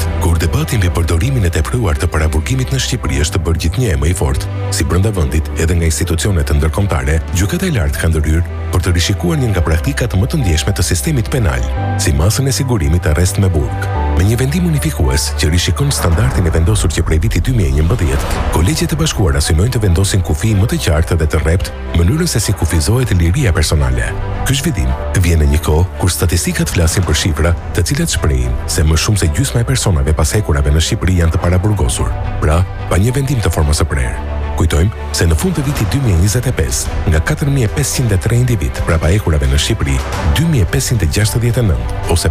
standardet. Kur debati mbi përdorimin e tepruar të paraburgimit në Shqipëri është të bërë gjithnjë më i fortë, si brenda vendit edhe nga institucionet ndërkombëtare, gjykata e lartë ka ndërhyrë për të rishikuar një nga praktikat më të ndjeshme të sistemit penal, si masën e sigurimit arrest me burg. Me një vendim unifikues që rishikon standardin e vendosur që prej vitit 2011, kolegjet e bashkuara synojnë të vendosin kufi më të qartë dhe të rrept mënyrën se si kufizohet liria personale. Ky zhvillim vjen në një kohë kur statistikat flasin për shifra të cilat shprehin se më shumë se gjysma e personave pashekurave në Shqipëri janë të paraburgosur, pra pa një vendim të formës së prerë. Kujtojmë se në fund të vitit 2025, nga 4.503 individ pra pahekurave në Shqipëri, 2.569 ose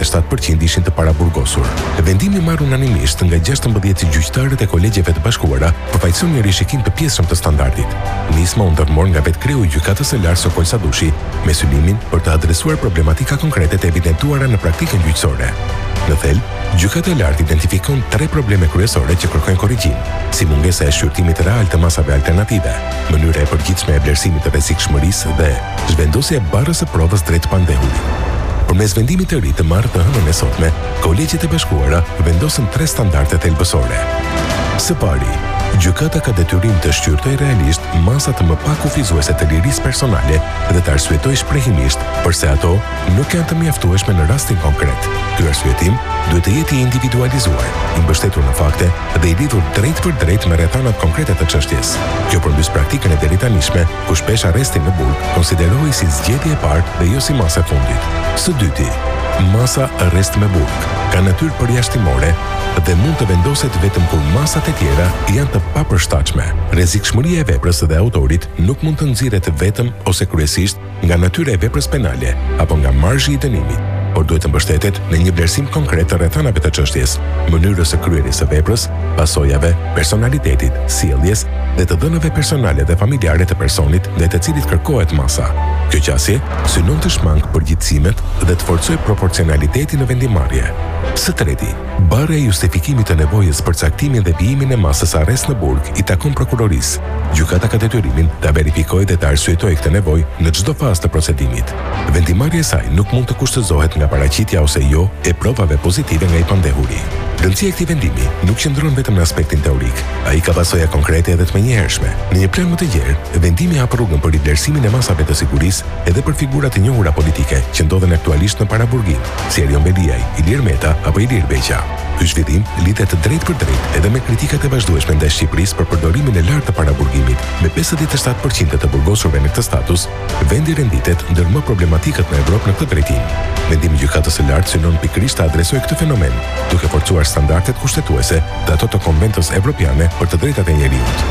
57% ishin të paraburgosur. Vendimi marrë unanimisht nga 16 gjyqtarët e kolegjeve të bashkuara përfaqëson një rishikim të pjesshëm të standardit. Nisma u ndërmor nga vetkreu i gjykatës së lartë Sokol Sadushi me synimin për të adresuar problematika konkrete të evidentuara në praktikën gjyqësore. Në thelb, gjykata e lartë identifikon 3 probleme kryesore që kërkojnë korrigjim, si mungesa e shqyrtimit real të masave alternative, mënyra e përgjithshme e vlerësimit të rrezikshmërisë dhe zhvendosja e barrës së provës drejt pandehurit. Përmes vendimit të ri të marrë të hënën e sotme, kolegjet e bashkuara vendosën 3 standarde thelbësore. Së pari, gjykata ka detyrim të shqyrtoj realisht masat më pak kufizuese të lirisë personale dhe të arsyetoj shprehimisht përse ato nuk janë të mjaftueshme në rastin konkret. Ky arsyetim duhet të jetë i individualizuar, i mbështetur në fakte dhe i lidhur drejt për drejt me rrethanat konkrete të çështjes. Kjo përmbys praktikën e deritanishme, ku shpesh arresti në burg konsiderohej si zgjedhje e parë dhe jo si masë e fundit. Së dyti, masa arrest me burg ka natyrë përjashtimore dhe mund të vendoset vetëm kur masat e tjera janë të papërshtatshme. Rrezikshmëria e veprës dhe autorit nuk mund të nxirret vetëm ose kryesisht nga natyra e veprës penale apo nga marzhi i dënimit, por duhet të mbështetet në një vlerësim konkret të rrethanave të çështjes, mënyrës së kryerjes së veprës, pasojave, personalitetit, sjelljes dhe të dhënave personale dhe familjare të personit dhe të cilit kërkohet masa. Kjo qasje synon të shmang përgjithësimet dhe të forcojë proporcionalitetin në vendimarrje. Së treti, barra e justifikimit të nevojës për caktimin dhe vijimin e masës arrest në burg i takon prokurorisë. Gjykata ka detyrimin ta verifikojë dhe ta arsyetojë këtë nevojë në çdo fazë të procedimit. Vendimarrja e saj nuk mund të kushtëzohet nga paraqitja ose jo e provave pozitive nga i pandehuri. Rëndësia e këtij vendimi nuk qëndron vetëm në aspektin teorik, ai ka pasoja konkrete edhe të menjëhershme. Në një plan më të gjerë, vendimi hap rrugën për vlerësimin e masave të sigurisë edhe për figura të njohura politike që ndodhen aktualisht në paraburgim, si Erion Beliaj, Ilir Meta apo Ilir Beqa. Ky zhvillim lidhet drejt për drejt edhe me kritikat e vazhdueshme ndaj Shqipërisë për përdorimin e lartë të paraburgimit. Me 57% të burgosurve në këtë status, vendi renditet ndër më problematikat në Evropë në këtë drejtim. Vendimi i gjykatës së lartë synon pikërisht të adresojë këtë fenomen, duke forcuar standardet kushtetuese dhe ato të Konventës Evropiane për të drejtat e njeriut.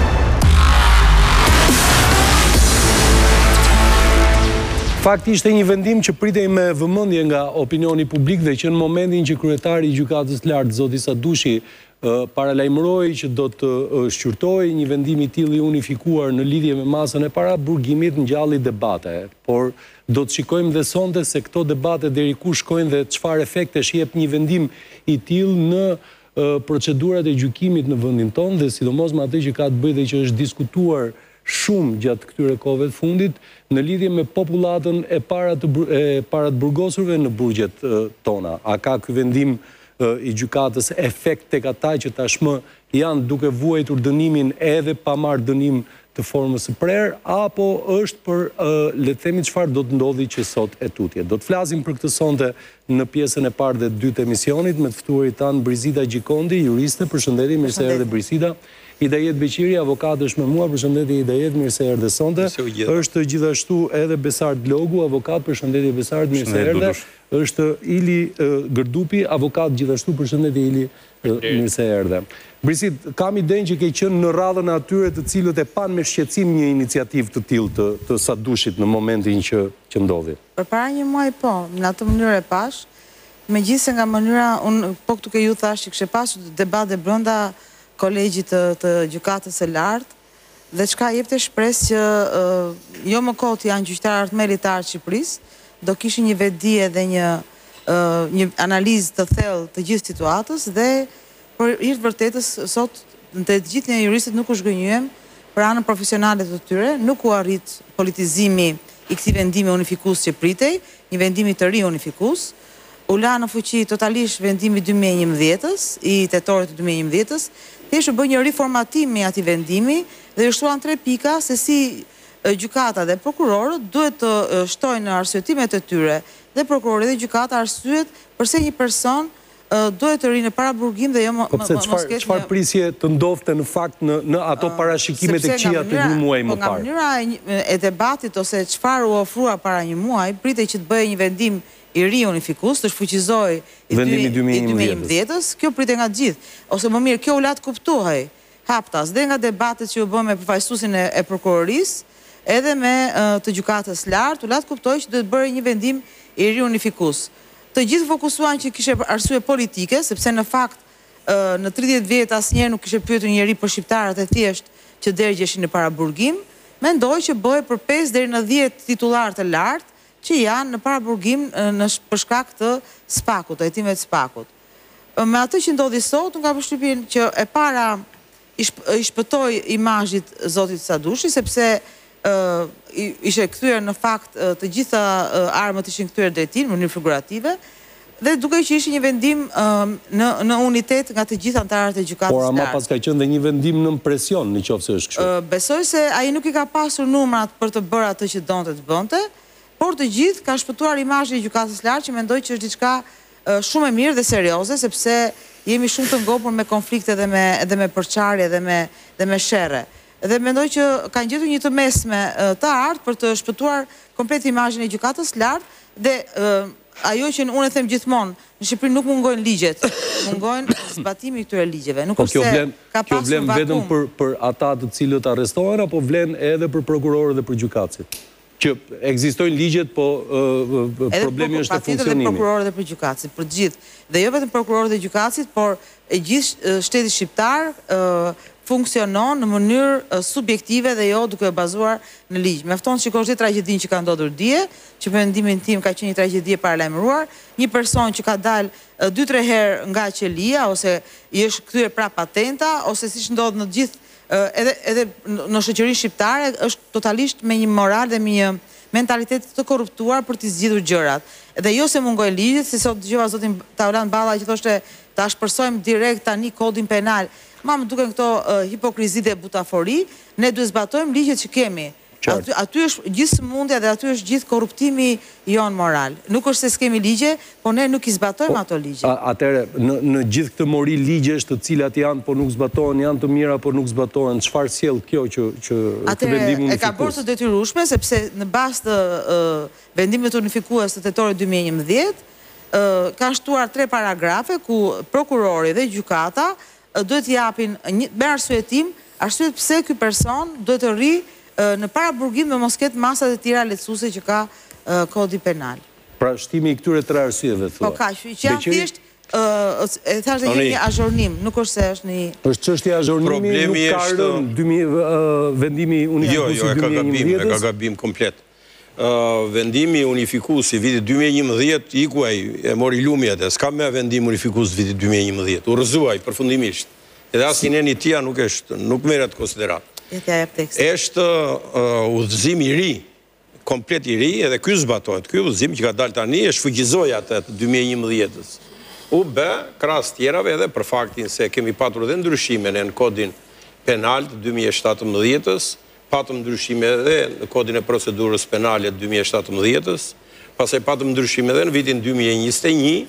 Fakti ishte një vendim që pritej me vëmendje nga opinioni publik dhe që në momentin që kryetari i gjykatës së lartë zoti Sadushi paralajmëroi që do të shqyrtojë një vendim i tillë i unifikuar në lidhje me masën e paraburgimit, ngjalli debate, por do të shikojmë dhe sonte se këto debate deri ku shkojnë dhe çfarë efekte jep një vendim i tillë në procedurat e gjykimit në vendin tonë dhe sidomos me atë që ka të bëjë dhe që është diskutuar shumë gjatë këtyre kohëve të fundit në lidhje me popullatën e paraburgosurve në burgjet tona. A ka ky vendim i gjykatës efekt tek ata që tashmë janë duke vuajtur dënimin edhe pa marrë dënim të formës së prerë, apo është për le të themi çfarë do të ndodhi që sot e tutje. Do të flasim për këtë sonte në pjesën e parë dhe dytë të emisionit me të ftuarit tanë Brizida Gjikondi, juriste. Përshëndetje, mirë se erdhe Brizida. Idajet Beqiri, avokat është me mua, përshëndetje Idajet, mirë se erdhe sonte. Është gjithashtu edhe Besart Blogu, avokat, përshëndetje Besart, mirë se erdhe. Është Ili Gërdupi, avokat gjithashtu, përshëndetje Ili, mirë se erdhe. Brisit, kam idenë që ke qenë në radhën e atyre të cilët e pan me shqetësim një iniciativë të tillë të Sadushit në momentin që ndodhi. Përpara një muaji po, në atë mënyrë e pash, megjithëse nga mënyra, unë po këtu ke ju thash që kishe pasur debate brenda kolegjit të gjykatës së lartë dhe çka jepte shpresë që jo më kot janë gjyqtarët më elitar të Shqipërisë, do kishin një vetdije dhe një analizë të thellë të gjithë situatës dhe për hir të vërtetës sot të gjithë ne juristët nuk u zgënjyem për anën profesionale të tyre, nuk u arrit politizimi i këtij vendimi unifikues që pritej, një vendim i të ri unifikues. u la në fuqi totalisht vendimi 2011-ës, i tetorit të 2011-ës, thjesht u bë një riformatim i atij vendimi dhe u shtuan 3 pika se si gjykata dhe prokurorët duhet të shtojnë në arsyetimet e tyre dhe prokurori dhe gjykata arsyet përse një person duhet të rinë në paraburgim dhe jo mos kesh çfarë prisje të ndofte në fakt në ato parashikimet e këqija të një muaji më parë. Nga mënyra e debatit ose çfarë u ofrua para një muaji, pritej që të bëhej një vendim i ri unifikus, të shfuqizoj i 2011-ës, kjo pritej nga gjithë. Ose më mirë, kjo u la të kuptohej haptas dhe nga debatet që u bë me përfaqësuesin e prokurorisë, edhe me të gjykatës lartë, u la të kuptohej që duhet bërë një vendim i ri unifikus. Të gjithë fokusuan që kishe arsye politike, sepse në fakt në 30 vjet asnjëherë nuk kishe pyetur njëri për shqiptarët e thjesht që dërgjeshin në paraburgim, mendoj që bëhej për 5 deri në 10 titullar të lartë që janë në paraburgim për shkak të spakut, të hetimeve të spakut. Me atë që ndodhi sot, unë kam përshtypjen që e para i shpëtoi imazhit zotit Sadushi, sepse ishe kthyer në fakt të gjitha armët ishin kthyer drejt tij në mënyrë figurative dhe duke që ishte një vendim në unitet nga të gjithë anëtarët e gjykatës. Por ama pas ka qenë dhe një vendim në presion nëse është kështu. Besoj se ai nuk i ka pasur numrat për të bërë atë që donte të bënte, por të gjithë kanë shpëtuar imazhin e gjykatës lartë që mendoj që është diçka shumë e mirë dhe serioze, sepse jemi shumë të ngopur me konflikte dhe me përçarje dhe me sherrë. Dhe mendoj që kanë gjetur një të mesme të artë për të shpëtuar komplet imazhin e gjykatës lartë dhe ajo që unë e them gjithmonë, në Shqipëri nuk mungojnë ligjet, mungojnë zbatimi i këtyre ligjeve. Nuk është se ka pasur vlen vetëm për ata të cilët arrestohen apo vlen edhe për prokurorët dhe për gjykatësit? Që ekzistojnë ligjet, po problemi është e funksionimit. Edhe prokurorët dhe për gjykatësit, për gjithë. Dhe jo vetëm prokurorët dhe gjykatësit, por e gjithë shteti shqiptar funksionon në mënyrë subjektive dhe jo duke bazuar në ligj. Mjafton të shikosh tragjedinë që ka ndodhur dje, që për mendimin tim ka qenë një tragjedi e paralajmëruar, një person që ka dalë 2-3 herë nga qelia ose i është kthyer prapë patenta, ose siç ndodh në gjithë edhe në shoqërinë shqiptare, është totalisht me një moral dhe me një mentalitet të korruptuar për të zgjidhur gjërat. Dhe jo se mungojnë ligjet, si sot dëgjova zotin Taulan Balla që thoshte ta shpërsojmë direkt tani kodin penal. Ma më duken këto hipokrizi dhe butafori, ne duhet zbatojmë ligjet që kemi. Aty është gjithë sëmundja dhe aty është gjithë korruptimi jonë moral. Nuk është se s'kemi ligje, po ne nuk i zbatojmë ato ligje. Atëre, në gjithë këtë mori ligjesh të cilat janë, po nuk zbatohen, janë të mira, po nuk zbatohen, çfarë sjell kjo që të vendim unifikus? E ka bërë të detyrueshme, sepse në bazë të vendimit unifikues të tetorit 2011, ka shtuar 3 paragrafe ku prokurori dhe gjykata duhet japin me arsyetim, arsyet pse ky person duhet të rri në paraburgim me mos ketë masat e tjera lehtësuese që ka kodi penal. Pra shtimi i këtyre 3 arsyeve thua. Po kaq, që janë thjesht e thashë dhe një azhornim, nuk është se është një... është çështje azhornimi, nuk ka rënë vendimi unifikues i 2011-s? Jo, ka gabim komplet. Vendimi unifikues i vitit 2011 ikuaj e mori lumjet, s'ka me vendim unifikues vitit 2011, u rrëzuaj përfundimisht. Edhe asnjë një tia nuk merret konsiderat. Është udhëzim i ri, komplet i ri, edhe ky zbatohet. Ky udhëzim që ka dalë tani e shfuqizoi atë të 2011-s. U bë krahas tjerave edhe për faktin se kemi patur edhe ndryshime në kodin penal të 2017-s, patëm ndryshime edhe në kodin e procedurës penale të 2017-s, pastaj patëm ndryshime edhe në vitin 2021,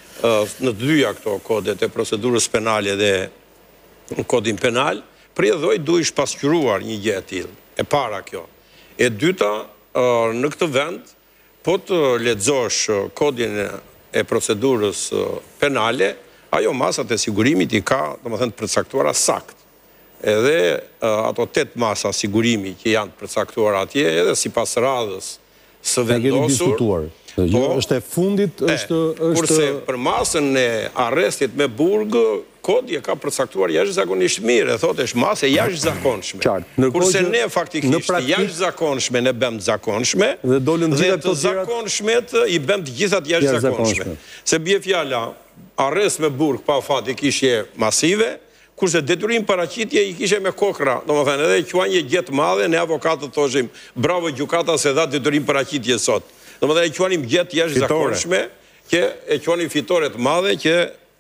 në të dyja këto kodet e procedurës penale dhe në kodin penal, përjedhoj duhesh pasqyruar një gjë e tillë. E para kjo. E dyta, në këtë vend, po të lexosh kodin e procedurës penale, ajo masat e sigurimit i ka, domethënë, të përcaktuara sakt. Edhe ato 8 masa sigurimi që janë përcaktuar atje, edhe sipas radhës së vendosur. Është e fundit, kurse për masën e arrestit me burg, kodi e ka përcaktuar jashtëzakonisht mirë, e thotë është masë e jashtëzakonshme. Kurse ne faktikisht jashtëzakonshme ne bëm të zakonshme, dhe të zakonshmet i bëm të gjithat jashtëzakonshme. Se bie fjala arrest me burg pa fat i kishte masive, kurse detyrim paraqitje i kishe me kokra, domethënë edhe quajë gjet madhe, ne avokatët thoshim bravo gjykata se dha detyrim paraqitje sot. Domethënë quajmë gjet jashtëzakonshme që e qoni fitore të madhe që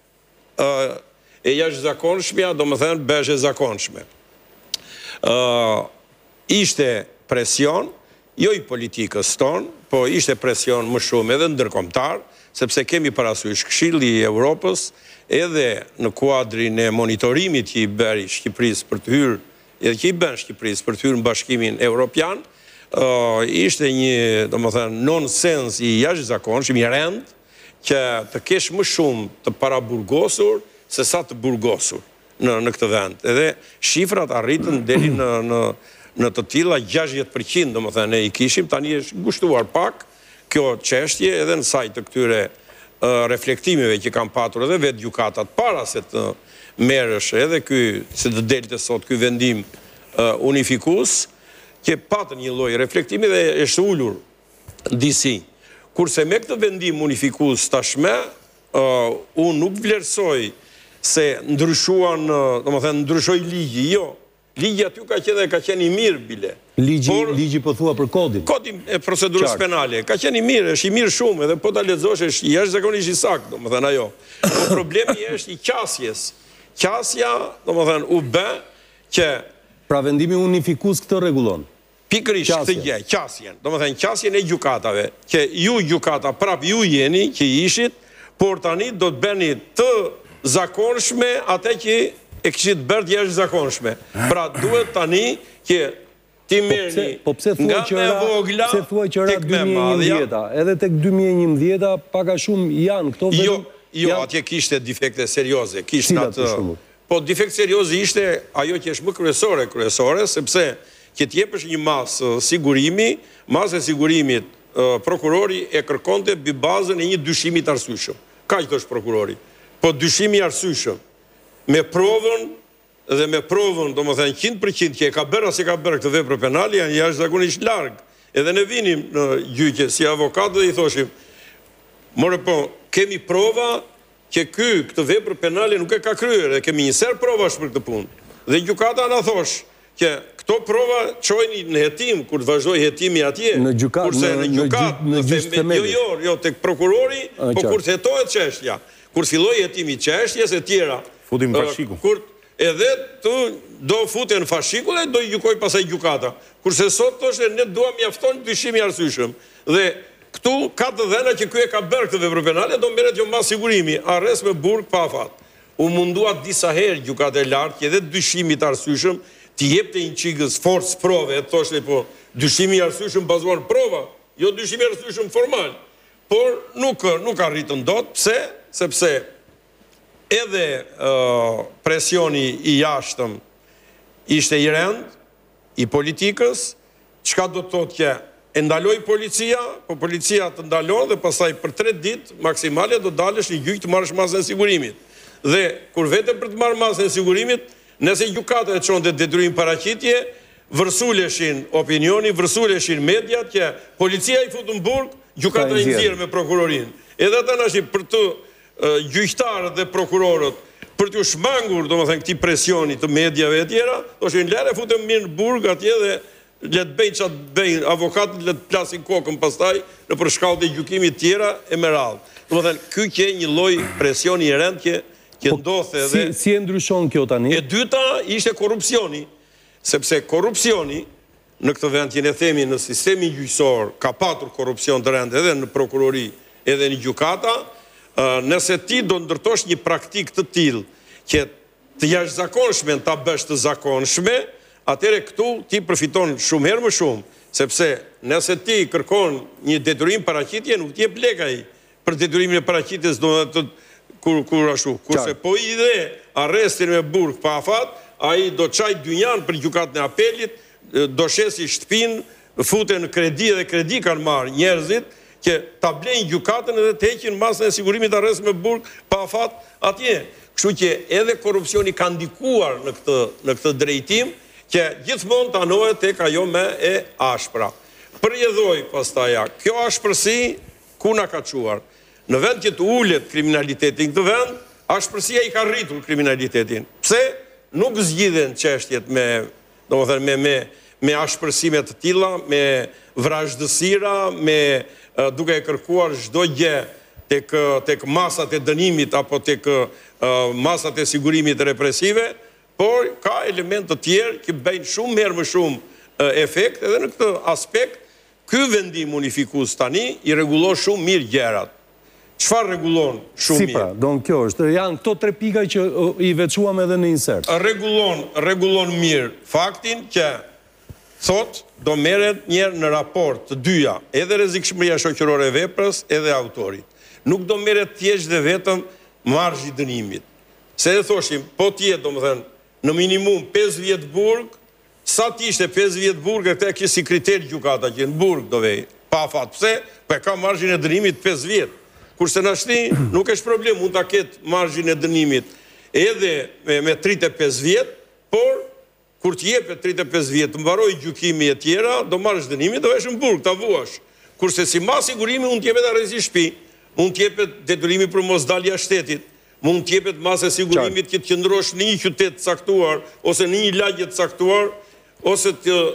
e jashtëzakonshmja, do më thënë, beshe zakonshme. Ishte presion, jo i politikës tonë, po ishte presion më shumë edhe ndërkombëtar, sepse kemi parasysh Këshilli i Evropës, edhe në kuadrin e monitorimit që i bëri Shqipërisë për të hyrë, edhe që i bën Shqipërisë për të hyrë në Bashkimin Evropian, ishte një, do më thënë, nonsens i jashtëzakonshëm, i rend, që të kesh më shumë të paraburgosur se sa të burgosur në këtë vend. Edhe shifrat arritën deri në të tilla 60%, do më thënë, ne i kishim, tani është ngushtuar pak kjo çështje edhe në sajt të këtyre reflektimeve që kam patur edhe vetë gjykatat para se të merresh edhe ky, se të delte sot ky vendim unifikues, që patën një lloj reflektimi dhe është ulur disi. Kurse me këtë vendim unifikues tashme, unë nuk vlerësoj se ndryshuan, domethënë ndryshoi ligji, jo. Ligji aty ka qenë i mirë bile. Ligji po thua për kodin. Kodin e procedurës penale ka qenë i mirë, është i mirë shumë, edhe po ta lexosh është jashtëzakonisht i saktë, domethënë ajo. Po problemi është i qasjes. Qasja, domethënë u bë që pra vendimi unifikues këtë rregullon. Pikërisht këtë gjë, qasjen. Domethënë qasjen e gjykatave, që ju gjykata prap ju jeni që ishit, por tani do të bëni të zakonshme atë që e kishit bërë të jashtëzakonshme. Pra duhet tani që ti merrni nga më vogla tek më madhja. Edhe tek 2011 pak a shumë janë këto vetëm. Jo, atje kishte defekte serioze, kishte atë. Po defekt serioz ishte ajo që është më kryesore, sepse që t'jepësh një masë sigurimi, masë e sigurimit prokurori e kërkonte mbi bazën e një dyshimi të arsyeshëm. Kaq thosh prokurori. Po dyshimi i arsyeshëm me provën dhe me provën, domethënë 100% që e ka bërë ose ka bërë këtë vepër penale, janë jashtëzakonisht larg. Edhe ne vinim në gjyqje si avokatë dhe i thoshim, more po, kemi prova që këtë vepër penale nuk e ka kryer, dhe kemi një serë provash për këtë punë. Dhe gjykata na thosh që këto prova çojnë në hetim kur të vazhdoj hetimi atje. Në gjykatë, në gjyqë themeli. Jo, tek prokurori, po kur hetohet çështja. Kur filloi hetimi çështjes e tjera, futim fashikun. Kur edhe tu do futen fashikull dhe do i gjykoj pasaj gjykata. Kurse sot thoshte ne duam mjafton dyshimi i arsyeshëm. Dhe këtu ka të dhëna që ky e ka bërë këtë vepër penale, do merret jo mbas sigurimi, arrest me burg pa afat. U mundua disa herë gjykata e lartë që edhe dyshimi i arsyeshëm ti jepte një çikës forcë prove, thoshte po dyshimi i arsyeshëm bazuar prova, jo dyshimi i arsyeshëm formal. Por nuk arritën dot, pse? Sepse edhe presioni i jashtëm ishte i rend, i politikës, çka do të thotë që e ndaloi policia, po policia të ndalon dhe pastaj për 3 ditë maksimale do dalësh në gjyq të marrësh masën e sigurimit. Dhe kur vetëm për të marrë masën e sigurimit, nëse gjykata e çonte detyrim paraqitje, vërsuleshin opinioni, vërsuleshin mediat që policia i fut në burg, gjykata i nxjerr me prokurorin. Edhe ata nashi për të gjyqtarët dhe prokurorët për t'u shmangur, domethënë këtij presioni të mediave e tjera, thoshin lere futem mirë në burg atje dhe le të bëjnë çfarë bëjnë avokatët, le të plasin kokën pastaj në për shkallët e gjykimit tjera e me radhë. Domethënë ky që një lloj presioni i rënd që ndodhte edhe si e ndryshon kjo tani? E dyta ishte korrupsioni, sepse korrupsioni në këtë vend që ne themi në sistemin gjyqësor ka patur korrupsion të rënd edhe në prokurori, edhe në gjykata. Nëse ti do ndërtosh një praktik të tillë që të jashtëzakonshme ta bësh të zakonshme, atëherë këtu ti përfiton shumë herë më shumë, sepse nëse ti kërkon një detyrim paraqitje, nuk ti jep lek ai për detyrimin e paraqitjes, kur ashtu. Kurse po i dhe arrestin me burg pa afat, ai do çaj dynjan për gjykatën e apelit, do shesi shtëpinë, futen në kredi dhe kredi kanë marrë njerëzit që ta blejnë gjykatën edhe të heqin masën e sigurimit arrest me burg pa afat atje. Kështu që edhe korrupsioni ka ndikuar në këtë drejtim që gjithmonë tanohet tek ajo më e ashpra. Përjedhoi pastaj kjo ashpërsi ku na ka çuar. Në vend që të ulet kriminaliteti në këtë vend, ashpërsia i ka rritur kriminalitetin. Pse nuk zgjidhen çështjet me ashpërsime të tilla, me vrazhdësira, me duke e kërkuar çdo gjë tek masat e dënimit apo tek masat e sigurimit represive, por ka element të tjerë që bëjnë shumë herë më shumë efekt, edhe në këtë aspekt, ky vendim unifikus tani i rregullon shumë mirë gjërat. Çfarë rregullon shumë mirë? Si pra, kjo është, janë këto 3 pika që i veçuam edhe në insert. Rregullon mirë faktin që thot do merret njerë në raport të dyja, edhe rrezikshmëria shoqërore e veprës, edhe autorit. Nuk do merret thjesht dhe vetëm marzhi i dënimit. Se e thoshim, po tjetë, domethënë, në minimum 5 vjet burg, sa t'ishte 5 vjet burg, e këta kishte si kriter gjykata që në burg do vej, pa fat. Pse? Po e ka marzhin e dënimit 5 vjet. Kurse në shti, nuk është problem, mund ta ketë marzhin e dënimit edhe me 35 vjet, por kur t'jepet 35 vjet, të mbaroj gjykimi e tjera, do marrësh dënimit, do vesh në burg, ta vuash. Kurse si mas sigurimi, mund t'jepet arresti shtëpi, mund t'jepet detyrimi për mos dalja shtetit, mund t'jepet mas e sigurimit që t'qëndrosh në një qytet caktuar, ose në një lagje të caktuar, ose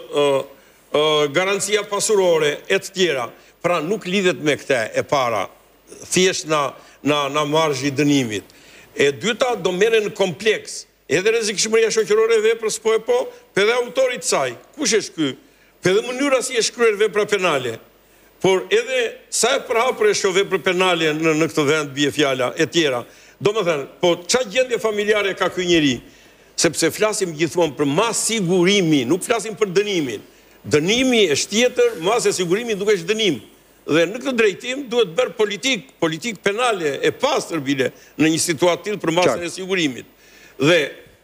garancia pasurore, e të tjera. Pra nuk lidhet me këte e para, thjesht na marzhi i dënimit. E dyta do merren në kompleks, edhe rrezikshmëria shoqërore e veprës po, edhe autorit saj. Kush është ky? Edhe mënyra si e shkruar vepra penale. Por edhe sa e përhapur e shoh vepra penale në këtë vend bie fjala e tjera. Domethënë, po ç'a gjendje familjare ka ky njeri? Sepse flasim gjithmonë për mas sigurimi, nuk flasim për dënimin. Dënimi është tjetër, mas e sigurimi nuk është dënim. Dhe në këtë drejtim duhet bërë politik penale e pastër bile në një situatë tillë për masën e sigurimit. Dhe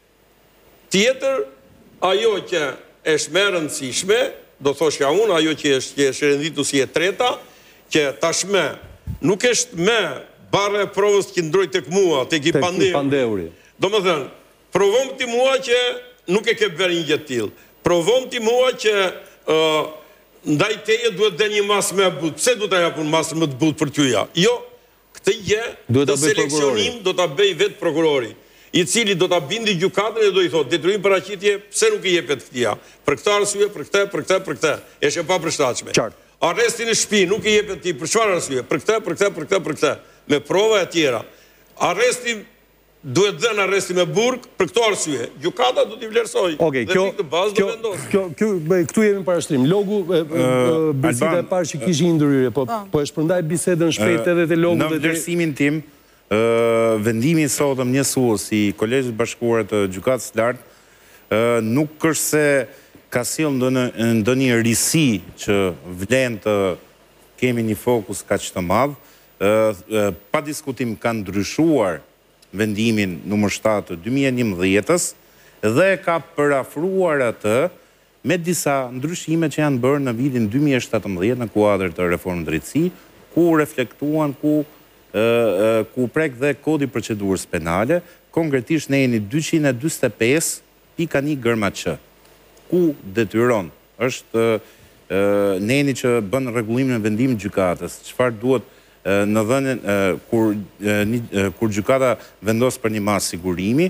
tjetër, ajo që është më e rëndësishme, do thoshja unë, ajo që është renditur si e treta, që tashmë nuk është më barra e provës që ndroi tek mua, tek i Pandeuri. Domethënë, provon ti mua që nuk e ke bërë një gjë të tillë. Provon ti mua që ndaj teje duhet dhe një mas më e butë. Pse du të japun mas më të butë për tyja? Jo, këtë gjë të seleksionim do të bëj vetë prokurori, i cili do të bindi gjykatën e do i thot, detyrim për aqitje, pse nuk i jepet këtia? Për këtë arsye, për këtë. Është e papërshtatshme. Arrestin në shtëpi nuk i jepet ti, për çfarë arsye? Për këtë. Me prova e tjera. Arrestin duhet dhënë arresti me burg, për këto arsye. Gjykata do t'i vlerësoj. Dhe këtë bazë do vendosë. Këtu jemi parashtrim. Logu, biseda e parë që kishin ndryrje, po e shpërndaj bisedën shpejt edhe të logu. Në vlerësimin tim, vendimi sotëm njësues si Kolegjit Bashkuar të Gjykatës Lartë nuk është se ka sjellë ndonjë risi që vlen të kemi një fokus kaq të madh. Pa diskutim ka ndryshuar vendimin numër 7 të 2011-s dhe ka përafruar atë me disa ndryshime që janë bërë në vitin 2017 në kuadër të reformës drejtësi, ku reflektuan, ku prek dhe kodi procedurës penale, konkretisht në jeni 245.1 gërma që, ku detyron, është në jeni që bën rregullimin e vendimit gjykatës, çfarë duhet në dhënien kur gjykata vendos për një mas sigurimi,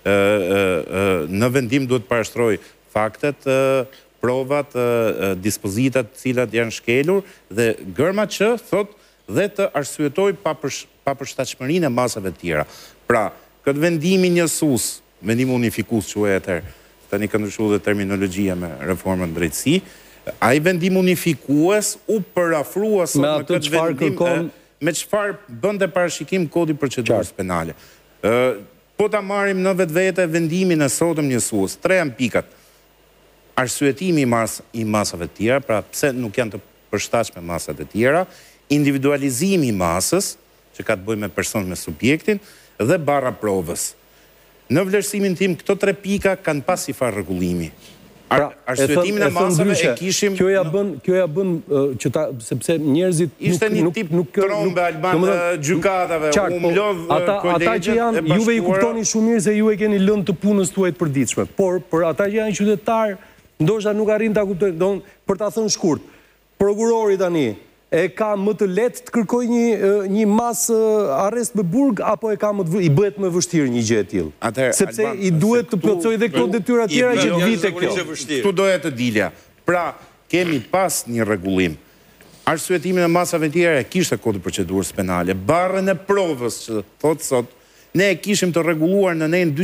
në vendim duhet parashtroj faktet, provat, dispozitat cilat janë shkelur dhe gërma që thot dhe të arsyetoj papërshtatshmërinë e masave tjera. Pra, këtë vendimi njësues, vendim unifikus quhet atëherë, tani ka ndryshuar dhe terminologjia me reformën drejtësi, ai vendim unifikues u përafrua sot në këtë vendim me çfarë bënte parashikim kodi procedurës penale. Po ta marrim në vetvete vendimin e sotëm njësues, 3 janë pikat. Arsyetimi i masave të tjera, pra pse nuk janë të përshtatshme masat e tjera, individualizimi i masës, që ka të bëjë me person me subjektin, dhe barra provës. Në vlerësimin tim, këto 3 pika kanë pas si farë rregullimi. Arsyetimin e masave e kishim... Kjo ja bën që ta... sepse njerëzit... Ishte një tip trombe alban gjykatave, u mlodh kolegjet... Ata që janë, juve i kuptoni shumë mirë se ju e keni lënë të punës tuaj të përditshme, por për ata që janë qytetarë, ndoshta nuk arrin ta kuptojnë, për ta thënë shkurt, prokurori tani e ka më të lehtë të kërkoj një mas arrest me burg, apo e ka i bëhet më vështirë një gjë e tillë? Sepse i duhet të plotësoj dhe këto detyra tjera që vite kjo. Këtu doja të dilja. Pra, kemi pas një rregullim arsyetimin e masave tjera e kishte kodin e procedurës penale. Barrën e provës që thotë sot, ne e kishim të rregulluar në nejën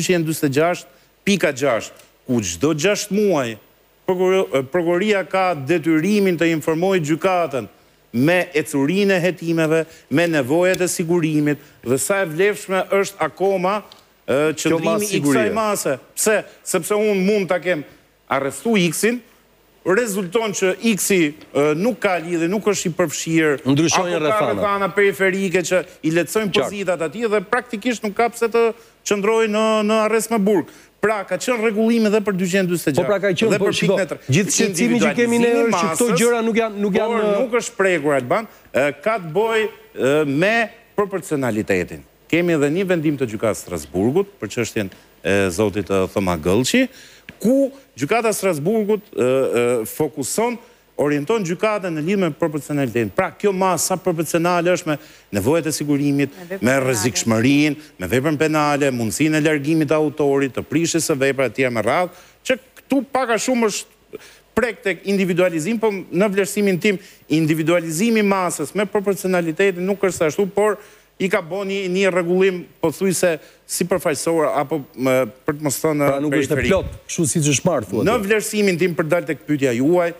246.6, ku çdo 6 muaj prokuroria ka detyrimin të informojë gjykatën me ecurinë e hetimeve, me nevojat e sigurimit dhe sa e vlefshme është akoma qëndrimi i kësaj mase. Pse? Sepse unë mund ta kem arrestu X-in, rezulton që X-i nuk ka lidhje, nuk është i përfshirë, ndryshojnë rrethana periferike që i lehtësojnë pozitat atij dhe praktikisht nuk ka pse të qëndrojë në arrest me burg. Pra, ka qenë rregullimi edhe për 246. Po pra ka qenë, po shiko, gjithë shqetësimi që kemi ne është që këto gjëra nuk janë... Por nuk është prekur, Alban, ka të bëjë me proporcionalitetin. Kemi edhe një vendim të gjykatës Strasburgut, për çështjen e zotit Thoma Gëllçi, ku gjykata Strasburgut fokuson, orienton gjykatën në lidhje me proporcionalitetin. Pra, kjo masë sa proporcionale është me nevojat e sigurimit, me rrezikshmërinë, me veprën penale, mundësinë e largimit të autorit, të prishjes së veprave të tjera me radhë, që këtu pak a shumë është prek tek individualizim, po në vlerësimin tim, individualizimi masës me proporcionalitetin nuk është ashtu, por i ka bën një rregullim pothuajse sipërfaqësor apo për të mos thënë pra nuk është plot, kështu siç është marrë thuat. Në vlerësimin tim për dalë tek pyetja juaj,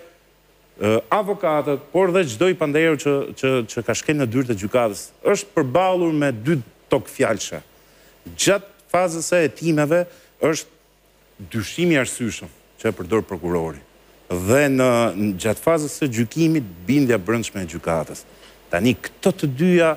avokatët, por dhe çdo i pandehur që ka shkel në dyrë të gjykatës, është përballur me dy tokë fjalëshe. Gjatë fazës së hetimeve është dyshimi i arsyeshëm që e përdor prokurori. Dhe në gjatë fazës së gjykimit bindja brendshme e gjykatës. Tani këto të dyja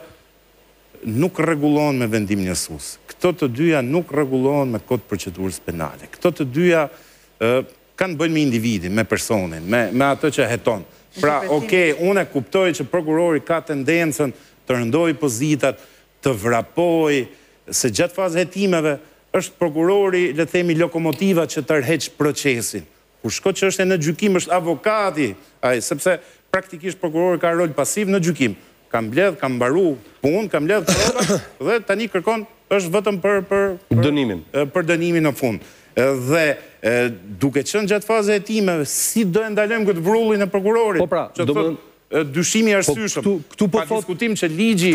nuk rregullohen me vendim njësues. Këto të dyja nuk rregullohen me kod procedurës penale. Këto të dyja kanë bëjnë me individin, me personin, me atë që heton. Pra, unë e kuptoj që prokurori ka tendencën të rëndoj pozitat, të vrapoj, se gjatë fazë hetimeve është prokurori, le themi, lokomotiva që tërheq procesin. Kur shko që është e në gjykim është avokati, sepse praktikisht prokurori ka rol pasiv në gjykim. Kam mbledh, kam mbaru punë, kam mbledh prova dhe tani kërkon është vetëm për dënimin në fund. Dhe duke qenë gjatë fazë e hetimeve, si do e ndalojmë këtë vrullin e prokurorit? Po pra, dyshimi i arsyeshëm. Pa diskutim që ligji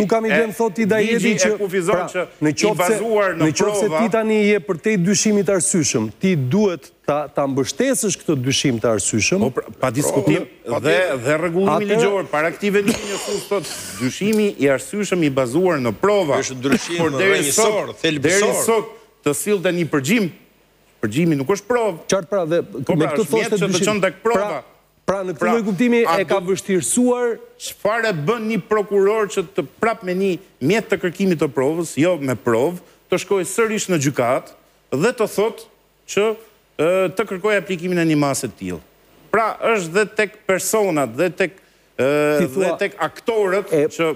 e kufizon që i bazuar në prova... Nëse ti tani je përtej dyshimit arsyeshëm, ti duhet ta mbështesësh këtë dyshim të arsyeshëm. Pa diskutim dhe rregullimi ligjor, para këtij vendimi njësues thotë dyshimi i arsyeshëm i bazuar në prova. Është ndryshim rrënjësor, thelbësor. Deri sot të sillte një përgjim. Përgjimi nuk është provë. Qartë pra, dhe me këtë thoshte dyshim. Pra, në këtë lloj kuptimi e ka vështirësuar... Çfarë bën një prokuror që të prap me një mjet të kërkimit të provës, jo me provë, të shkojë sërish në gjykat dhe të thotë që të kërkojë aplikimin e një mase të tillë. Pra, është dhe tek personat, dhe tek aktorët që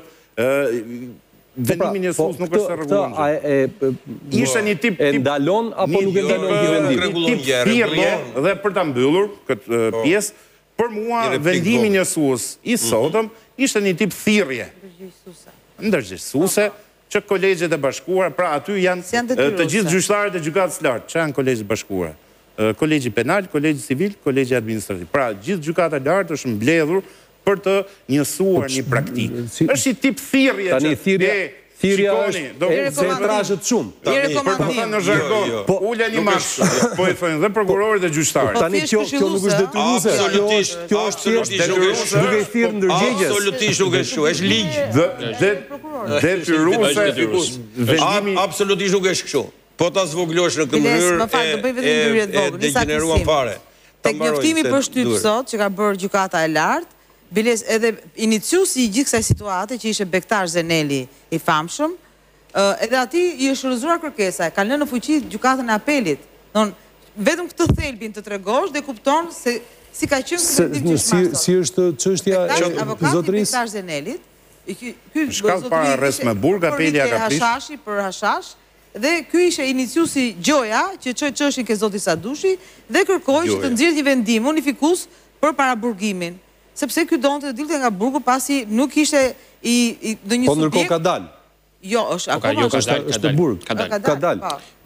vendimin njësues nuk është rregulluar. Ishte një tip e ndalon apo nuk e ndalon një vendim? Tip thirrje dhe për ta mbyllur këtë pjesë, për mua vendimi njësues i sotëm ishte një tip thirrje. Ndërgjegjësuese që kolegjet e bashkuara, pra aty janë të gjithë gjyqtarët e gjykatës së lartë. Çfarë janë kolegjet e bashkuara? Kolegji penal, kolegji civil, kolegji administrativ. Pra gjithë gjykata e lartë është mbledhur për të njësuar një praktikë. Është një tip thirrje që... Tani thirrja është se trashët shumë. Për të thënë në zhargon, ule një mashë, po i thënë dhe prokurorit dhe gjyqtarët. Tani kjo nuk është detyruese, kjo është detyruese, duke i thirrë ndërgjegjes. Absolutisht nuk është kështu, është ligj. Detyruese, absolutisht nuk është kështu. Po ta zvoglosh në këtë mënyrë e degeneruar fare. Tek njoftimi për shtyp sot që ka bërë gjykata e lartë, biles edhe iniciusi i gjithë kësaj situate që ishe Bektar Zeneli i famshëm, edhe ati i është shfrytzuar kërkesa, ka lënë në fuqi gjykatën e apelit. Vetëm këtë thelbin të tregosh dhe kupton se si ka qenë vendim që shmarë. Si është çështja e zotërisë Bektar Zenelit, shkallë para arrest me burg, apeli ja ka prish. Për hashash, dhe ky ishe iniciusi Gjoja, që çoi çështjen ke zoti Sadushi dhe kërkoi që të nxjerrë një vendim unifikues për paraburgimin. Sepse ky donte të dilte nga burgu pasi nuk ishte në një subjekt. Po ndërkohë ka dalë. Jo, është akoma është burg. Ka dalë.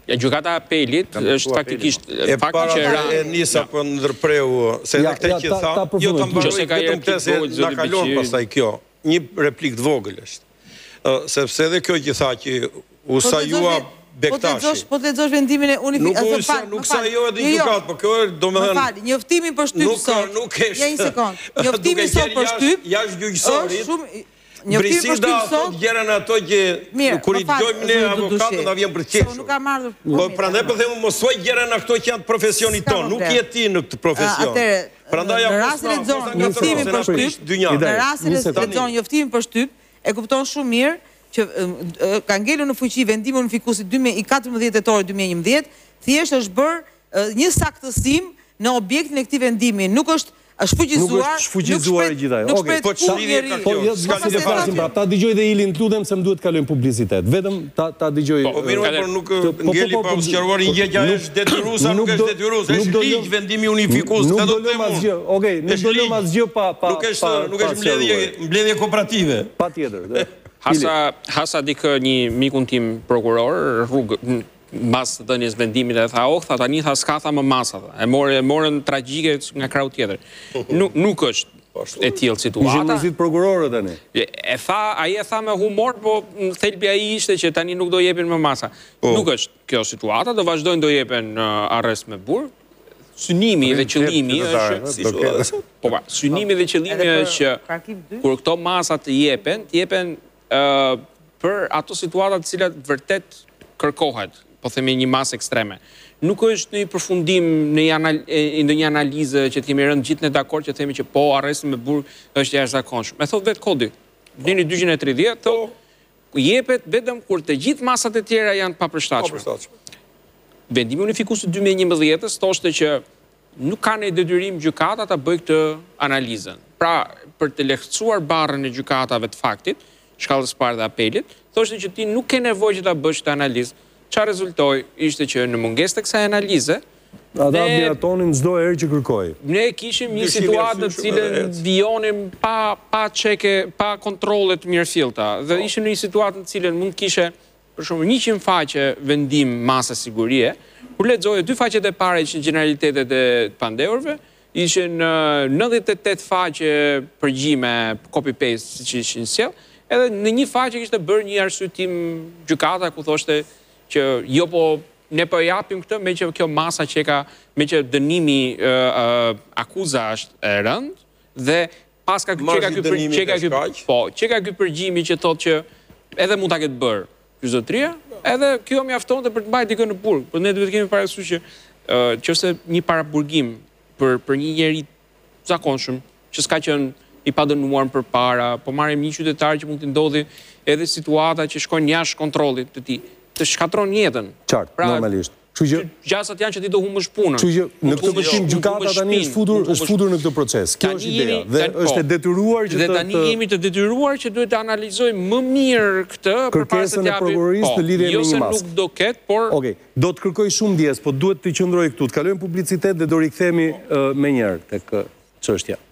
Gjykata e apelit është faktikisht fakti që e nisa për ndërpreu, se edhe këtë që tha, jo të mbaroj vetëm këtë se nga kalon pastaj kjo. Një replik të vogël është. Sepse edhe kjo që tha që usajua Bektashi. Po të lexosh vendimin e unifikuar. Nuk sa jo edhe gjykat, po kjo do më thënë. Fal, njoftimi për shtyp sot. Nuk është. Ja një sekond. Njoftimi sot për shtyp. Jashtë gjyqësorit. Njoftimi për shtyp sot. Gjerën ato që kur i dëgjojmë ne avokatët na vjen për qeshur. Nuk ka marrë. Po prandaj po them mos thuaj gjerën ato që janë profesionit ton, nuk je ti në këtë profesion. Prandaj në rastin e lexon njoftimin për shtyp. Në rastin e lexon njoftimin për shtyp, e kupton shumë mirë që ka ngelur në fuqi vendimi unifikues i 14 tetor 2011, thjesht është bërë një saktësim në objektin e këtij vendimi, nuk është shfuqizuar e gjithaj. Okej, po çfarë ka kjo? S'ka të flasim prap. Ta dëgjoj dhe Ilin, lutem se më duhet të kalojmë publicitet. Vetëm ta dëgjoj. Po mirë, por nuk ngeli pa u sqaruar ndjekja është detyruese, nuk është detyruese, është ligj vendimi unifikues, nuk do lëm asgjë. Okej, nuk do lëm asgjë pa nuk është mbledhje kooperative. Patjetër. Hasa dikë një mikun tim prokuror rrugë mbas dhënies vendimit dhe tha, tha tani tha s'ka tha më masa, e morën tragjike nga krau tjetër. Nuk është e tillë situata. Ishin mërzit prokurorët tani. Ai e tha me humor, po në thelbi ai ishte që tani nuk do jepin më masa. Nuk është kjo situata, do vazhdojnë do jepen arrest me burg. Synimi dhe qëllimi është synimi dhe qëllimi është që kur këto masa të jepen për ato situata të cilat vërtet kërkohet, po themi një masë ekstreme. Nuk është një përfundim në një analizë që të kemi rënë gjithë në dakord që themi që po arresti me burg është jashtëzakonshëm. E thot vetë kodi. Vlini 230 thotë jepet vetëm kur të gjithë masat e tjera janë të papërshtatshme. Vendimi unifikues i 2011-s thoshte që nuk ka ne detyrim gjykata ta bëjë këtë analizën. Pra, për të lehtësuar barrën e gjykatave të faktit, shkallës parë dhe apelit, thoshte që ti nuk ke nevojë që ta bësh këtë analizë. Çfarë rezultoi ishte që në mungesë të kësaj analize, ata miratonin çdo herë që kërkoi. Ne kishim një situatë në cilën vijonim pa çeke, pa kontrolle të mirëfillta. Dhe ishim në një situatë në cilën mund kishe për shembull 100 faqe vendim masa sigurie, kur lexoje 2 faqet e para ishin generalitetet e pandehurve, ishin 98 faqe përgjime copy-paste siç ishin sjell. Edhe në një faqe kishte bërë një arsyetim gjykata ku thoshte që jo po ne po japim këtë me që kjo masa që ka me që dënimi akuza është e rëndë dhe pas ka ky përgjimi që thotë që edhe mund ta ketë bërë zotëria, edhe kjo mjaftonte për të mbajtur dikën në burg. Por ne duhet të kemi parasysh që është një paraburgim për një njerëz zakonshëm që s'ka qenë i padënuar përpara, po marrim një qytetar që mund të ndodhi edhe situata që shkojnë jashtë kontrollit të tij, të shkatron jetën. Qartë, normalisht. Kështu që gjasat janë që ti do humbësh punën. Kështu që në këtë kuptim gjykata tani është futur në këtë proces. Kjo është ideja dhe është e detyruar që dhe tani jemi të detyruar që duhet të analizojmë më mirë këtë përpara se të japim prokurorisë në lidhje me një masë. Jo se nuk do ketë, por Okej, do të kërkoj shumë ndjes, po duhet të qëndroj këtu. Të kalojmë publicitet dhe do rikthehemi më njëherë tek çështja.